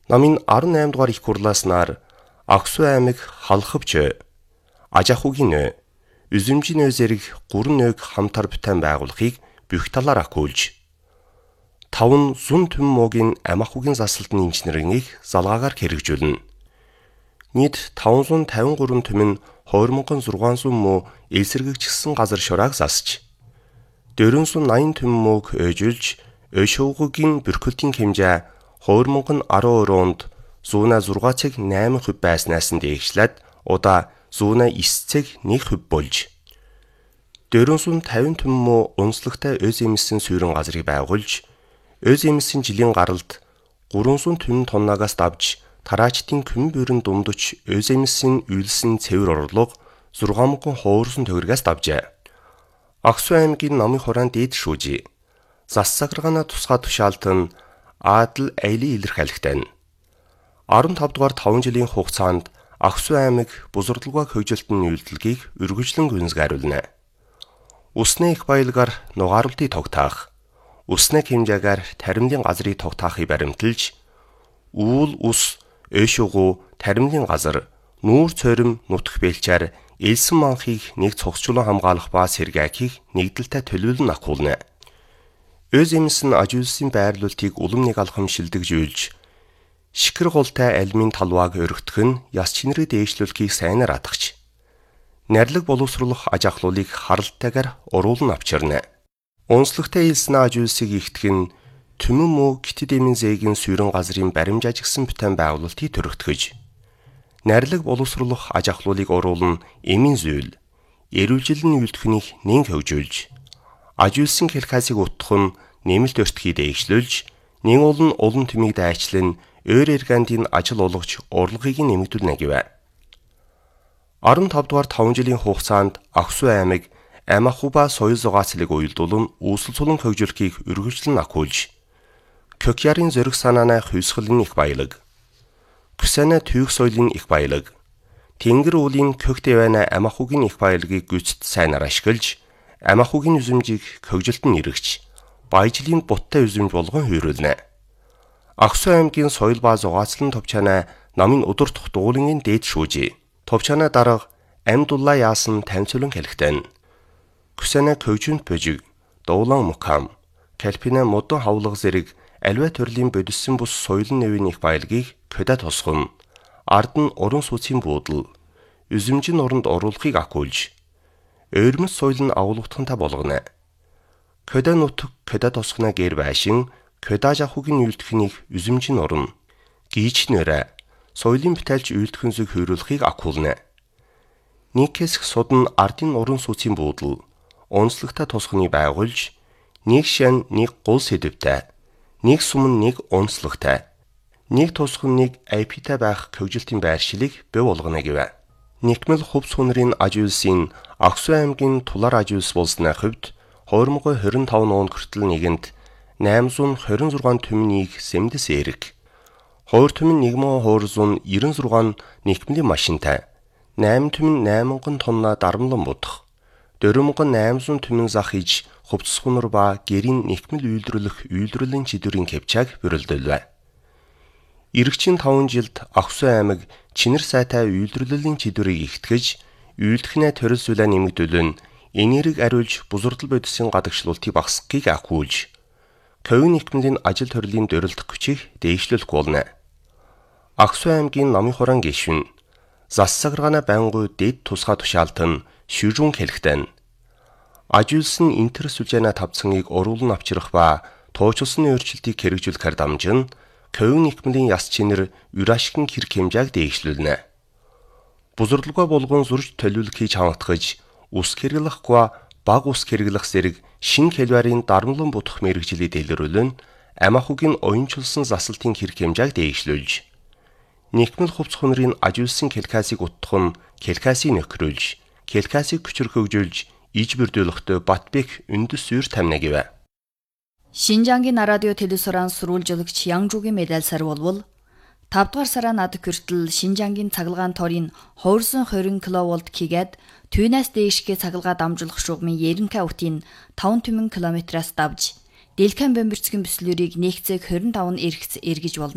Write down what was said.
Намын 18 дугаар их хурлааснаар Аксу аймаг халахвч Ажахугийн Үзэмжийн зэрэг 3 нөөг хамтар бүтээн байгуулахыг бүх талаар акуулж 5 зун төм муугийн Амахугийн засалтны инженерийг залгаагаар хэрэгжүүлнэ. Нийт 553 төм нь 2600 муу элсэргэгчсэн газар шурааг засч 480 төм мууг ойжуулж Өшөвгөгийн бүрхэлтийн хэмжээ 2012 онд 106 цаг 8% байснаас нь дээшлээд удаа 109 цаг 1% болж 450 төм муу онцлогтой өз эмсэн суурин газрыг байгуулж өз эмсэн жилийн гаралд 300 төм тоннагаас давж тараачдын күн бүрэн думдуч өз эмсэн үйлсэн цэвэр орлого 6,000 хуурсан төгрөгөөс давжээ. Аксу аймгийн намын хураан дээд шүүжи зассагргана тусгай тушаалт нь Адал Айли илэрхийлэгтэй. 15 дугаар 5 жилийн хугацаанд Аксу аймаг бузардлагаа хөгжилтийн үйлдэлгийг үргэлжлэн гүйцэтгэүүлнэ. Усны их баялгаар нугааруултыг тогтаах, усны хэмжээгээр таримлын газрыг тогтаахыг баримталж, үүл ус, өшөөгөө таримлын газар, нүүр цорим нутх бэлчээр элсэн манхыг нэг цогцчлон хамгаалах ба сэргээхийг нэгдэлтэй төлөвлөн акуулна. Өз эмсэн ажуулсан байрлуултыг улам нэг алхам шилдэгжүүлж, шикэр гултай алимын талвааг өргөтгөх нь яс чинрээ дээшлүүлэхийг сайнаар атгach. Нэрлэг боловсруулах аж ахлуулыг харалтайгаар уруулан авчирна. Онцлогтой элсэн ажуулсыг ихтгэх нь Түмэн муу Гитэд эмийн зээгийн суурин газрын баримж ажигсан бүтээн байгуулалтыг төрөгтгөж, нэрлэг боловсруулах аж ахлуулыг уруулан эмийн зүйл, эрүүжилэн үйлдэхнийг нэн хөгжүүлж, ажуулсан хэлхаасыг утгах нь нэмэлт өртгий дээгшлүүлж, нэн олон төмийг дайчлан өөр эргэндийн ажил олгож урлагийг нэмэгдүүлнэ гэв. 15 дугаар 5 жилийн хугацаанд Аксу аймаг Амахуба соёл зугаацлыг уялдуулан үүсэл сулан хөгжүүлэхийг үргэлжлэн акуулж, Кёкярын зөрөх санааны хувьсгалын их баялаг, Күсэнэ түүх соёлын их баялаг, Тэнгэр уулын Кёктэвэна Амахугийн их баялагийг гүйцэд сайнаар ашиглаж, Амахугийн үзэмжийг хөгжилтөнд эргэж, баяжлын буттай үзэмж болгон хүйрүүлнэ. Аксу аймгийн соёл ба зугаацлын товчаанаа намын өдөр тох дуулангийн дээд шүүжи. Товчаанаа дарга Амьдулла яасан танцуулан хэлэхтэн. Күсэнэ көвжүнт божиг, дуулан мукам, Калпина модон хавлага зэрэг аливаа төрлийн бодиссон бус соёлын нэвийн их баялагийг көдө тосгон, ард нь уран сүцийн буудал, үзэмжин оронд оруулахыг акуулж, ойрмос соёл нь агуулгатхантай болгоно. Көдө нутг көдө тосгоно гэр байшин, көдө жахугийн үйлдэхнийг үзэмжин орно. Гийч нэрэ соёлын битэлж үйлдэхэн зүг хөрүүлэхийг акуулна. Нэг хэсэг суд нь ардын уран сүцийн буудал, онцлогтой тосгоныг байгуулж, нэг шан нэг гол сэдвтэй, нэг сум нэг онцлогтой, нэг тусган нэг IP-тай байх хөгжилтийн байршлыг бий болгоно гэв. Нэгмэл хувьс хүнрийн ажуулсын Аксу аймгийн тулаар ажуулс болсны хувьд 2025 онд хүртэл нэгэнд 826 төмнийг сэмдэс эрэг, 2 төмөн 1296 нэгмлийн машинтай, 8 төмөн 8000 тонна дарамлан будах, 4800 төмөн зах иж хувцас хүнэр ба гэрийн нэгмэл үйлдвэрлэлийн чидүүрийн кэвчааг бүрэлдүүлвэ. Иргэжийн 5 жилд Аксу аймаг чинэр сайтай үйлдвэрлэлийн чидүүрийг ихтгэж, үйлдэхнээ төрөлсүүлээ нэмэгдүүлэн энергийг ариулж бузардал бодисын гадагшлуултыг багасгахыг акуулж, ковийн нэгмлийн ажил төрлийн дөрөлдөх хүчийг дээшлүүлэх болно. Аксу аймгийн намын хураан гишүүн Зассагргана байнгуй дэд тусгай тушаалт нь шүрүүн хэлэхтэн. Ажуулсан интер сүлжээнэ тавцаныг уруулан авчрах ба туучилсан өөрчлөлтийг хэрэгжүүлэхээр дамжин ковийн нэгмлийн яс чинэр урашигын хэрэг хэмжээг дээшлүүлнэ. Бузардлагаа болгон зурж төлөвлөхийг хангалтгаж, ус хэрэглэхгүй баг ус хэрэглэх зэрэг шин хэлбэрийн дарамлан будах мэрэгжлийг дэлгэрүүлэн Амахугийн уянчилсан засалтын хэрэг хэмжээг дээшлүүлж, нэгмэл хувцс хүнрийн ажуулсан хэлхаасыг утгах нь хэлхаасыг нөхрүүлж, хэлхаасыг хүчрэх хөгжүүлж, иж бүрдүүлэхдээ Батбек үндэс зүйр тамина гэв. Шинжангийн радио телевизоран сурвалжуулагч Янгжуугийн медаль сар болвол 5 дугаар сараа над хүртэл Шинжангийн цахилгаан торын 220 кВт хийгээд түүнээс дээшгээ цахилгаа дамжуулах шугамын Еренка утын 5 түмэн километраас давж Дэлхэн бомбирцгийн бүслүүрийг 1 цаг 25 эргэж болно.